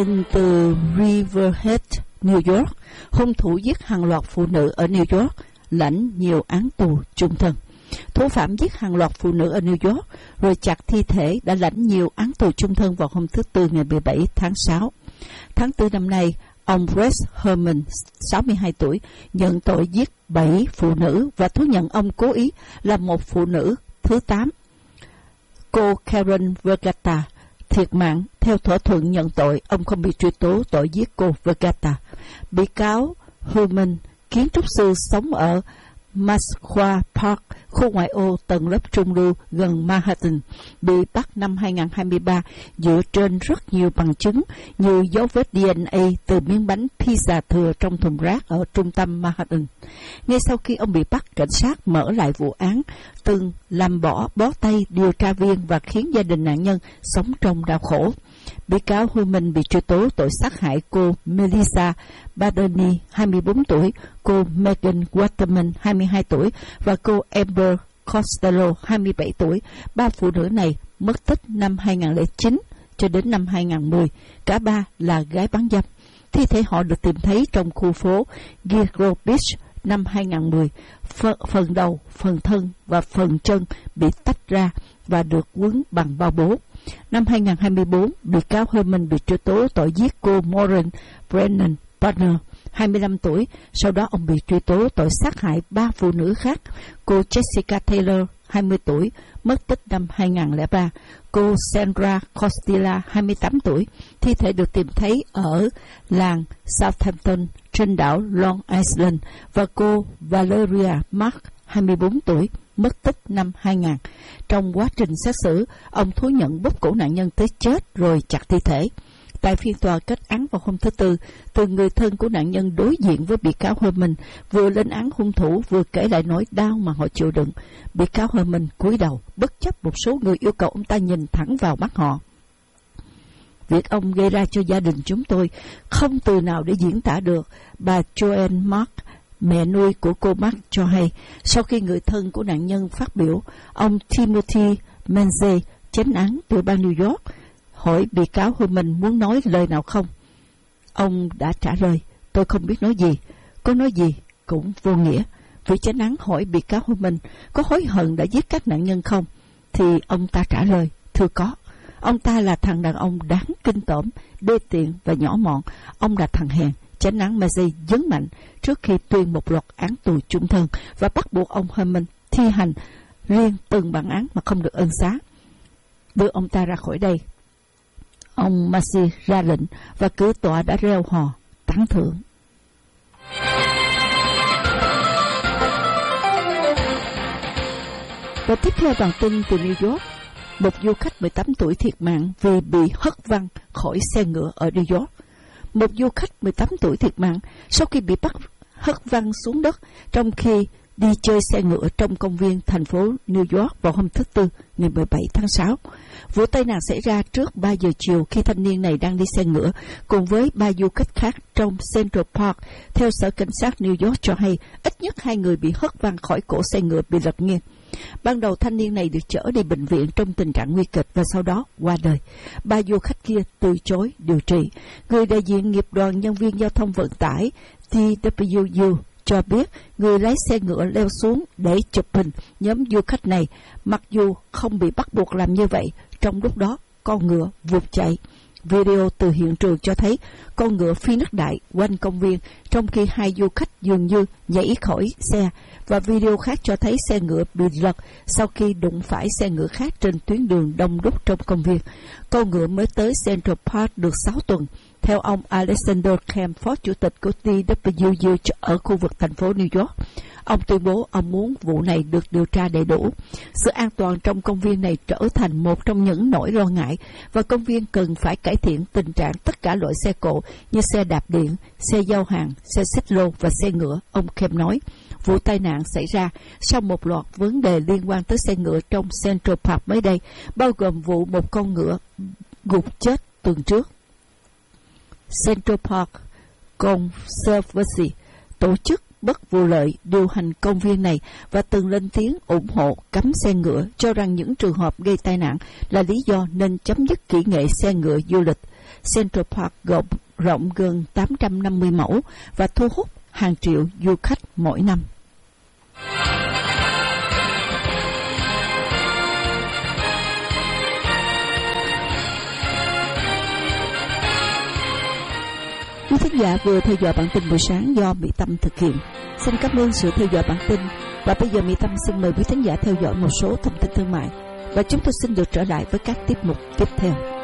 Từ Riverhead, New York, hung thủ giết hàng loạt phụ nữ ở New York, lãnh nhiều án tù chung thân. Thủ phạm giết hàng loạt phụ nữ ở New York rồi chặt thi thể đã lãnh nhiều án tù chung thân vào hôm thứ Tư ngày 17 tháng 6. Tháng 4 năm nay, ông Brett Herman, 62 tuổi, nhận tội giết 7 phụ nữ và thú nhận ông cố ý làm một phụ nữ thứ 8. Cô Karen Vergata thiệt mạng. Theo thỏa thuận nhận tội, ông không bị truy tố tội giết cô Vergata. Bị cáo Herman, kiến trúc sư sống ở Masqua Park, khu ngoại ô tầng lớp trung lưu gần Manhattan, bị bắt năm 2023 dựa trên rất nhiều bằng chứng như dấu vết DNA từ miếng bánh pizza thừa trong thùng rác ở trung tâm Manhattan. Ngay sau khi ông bị bắt, cảnh sát mở lại vụ án, từng làm bó tay điều tra viên và khiến gia đình nạn nhân sống trong đau khổ. Bị cáo Herman bị truy tố tội sát hại cô Melissa Badeni, 24 tuổi, cô Megan Waterman, 22 tuổi, và cô Amber Costello, 27 tuổi. Ba phụ nữ này mất tích năm 2009 cho đến năm 2010. Cả ba là gái bán dâm. Thi thể họ được tìm thấy trong khu phố Gilgo Beach năm 2010. Phần đầu, phần thân và phần chân bị tách ra và được quấn bằng bao bố. Năm 2024, bị cáo Herman bị truy tố tội giết cô Maureen Brennan Partner, 25 tuổi. Sau đó ông bị truy tố tội sát hại 3 phụ nữ khác. Cô Jessica Taylor, 20 tuổi, mất tích năm 2003. Cô Sandra Costilla, 28 tuổi. Thi thể được tìm thấy ở làng Southampton trên đảo Long Island. Và cô Valeria Mark, 24 tuổi, mất tích năm 2000. Trong quá trình xét xử, ông thú nhận bóp cổ nạn nhân tới chết rồi chặt thi thể. Tại phiên tòa kết án vào hôm thứ Tư, từ người thân của nạn nhân đối diện với bị cáo Herman, vừa lên án hung thủ vừa kể lại nỗi đau mà họ chịu đựng. Bị cáo Herman cúi đầu, bất chấp một số người yêu cầu ông ta nhìn thẳng vào mắt họ. Việc ông gây ra cho gia đình chúng tôi không từ nào để diễn tả được, bà Joanne Mark, mẹ nuôi của cô Mark, cho hay. Sau khi người thân của nạn nhân phát biểu, ông Timothy Menze, chánh án tiểu bang New York, hỏi bị cáo Herman muốn nói lời nào không. Ông đã trả lời, tôi không biết nói gì, có nói gì cũng vô nghĩa. Vị chánh án hỏi bị cáo Herman có hối hận đã giết các nạn nhân không, thì ông ta trả lời, thưa có. Ông ta là thằng đàn ông đáng kinh tởm, đê tiện và nhỏ mọn. Ông là thằng hèn. Chánh án Massey nhấn mạnh trước khi tuyên một loạt án tù chung thân và bắt buộc ông Herman thi hành riêng từng bản án mà không được ân xá. Đưa ông ta ra khỏi đây. Ông Massey ra lệnh và cử tọa đã reo hò tán thưởng. Và tiếp theo bản tin từ New York. Một du khách 18 tuổi thiệt mạng vì bị hất văng khỏi xe ngựa ở New York. Một du khách 18 tuổi thiệt mạng sau khi bị bắt hất văng xuống đất trong khi đi chơi xe ngựa trong công viên thành phố New York vào hôm thứ Tư, ngày 17 tháng 6. Vụ tai nạn xảy ra trước 3 giờ chiều khi thanh niên này đang đi xe ngựa cùng với 3 du khách khác trong Central Park. Theo Sở Cảnh sát New York cho hay, ít nhất 2 người bị hất văng khỏi cổ xe ngựa bị lật nghiêng. Ban đầu thanh niên này được chở đi bệnh viện trong tình trạng nguy kịch và sau đó qua đời. 3 du khách kia từ chối điều trị. Người đại diện nghiệp đoàn nhân viên giao thông vận tải TWU cho biết người lái xe ngựa leo xuống để chụp hình nhóm du khách này, mặc dù không bị bắt buộc làm như vậy. Trong lúc đó, con ngựa vụt chạy. Video từ hiện trường cho thấy con ngựa phi nước đại quanh công viên trong khi 2 du khách dường như nhảy khỏi xe, và video khác cho thấy xe ngựa bị lật sau khi đụng phải xe ngựa khác trên tuyến đường đông đúc trong công viên. Con ngựa mới tới Central Park được 6 tuần. Theo ông Alexander Kemp, phó chủ tịch của TWU ở khu vực thành phố New York, ông tuyên bố ông muốn vụ này được điều tra đầy đủ. Sự an toàn trong công viên này trở thành một trong những nỗi lo ngại và công viên cần phải cải thiện tình trạng tất cả loại xe cộ như xe đạp điện, xe giao hàng, xe xích lô và xe ngựa, ông Kemp nói. Vụ tai nạn xảy ra sau một loạt vấn đề liên quan tới xe ngựa trong Central Park mới đây, bao gồm vụ một con ngựa gục chết tuần trước. Central Park Conservancy, tổ chức bất vụ lợi điều hành công viên này và từng lên tiếng ủng hộ cấm xe ngựa, cho rằng những trường hợp gây tai nạn là lý do nên chấm dứt kỹ nghệ xe ngựa du lịch. Central Park rộng gần 850 mẫu và thu hút hàng triệu du khách mỗi năm. Quý thính giả vừa theo dõi bản tin buổi sáng do Mỹ Tâm thực hiện. Xin cảm ơn sự theo dõi bản tin. Và bây giờ Mỹ Tâm xin mời quý thính giả theo dõi một số thông tin thương mại. Và chúng tôi xin được trở lại với các tiết mục tiếp theo.